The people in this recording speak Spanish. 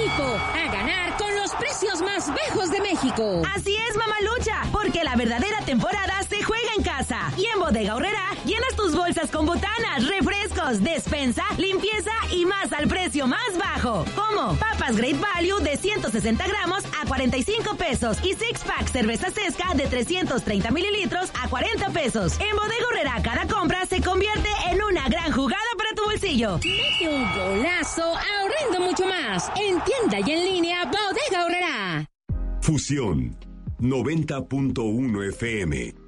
equipo a ganar con los precios más bajos de México. Así es, mamalucha, porque la verdadera temporada se juega en casa. Y en Bodega Aurrerá llenas tus bolsas con botanas, refrescos, despensa, limpieza y más al precio más bajo. Como papas Great Value de 160 gramos a 45 pesos y six pack cerveza Sesca de 330 mililitros a 40 pesos. En Bodega Aurrerá cada compra se convierte en una gran jugada para tu bolsillo. Mete un golazo ahorrando mucho más. En tienda y en línea Bodega Aurrerá. Fusión 90.1 FM.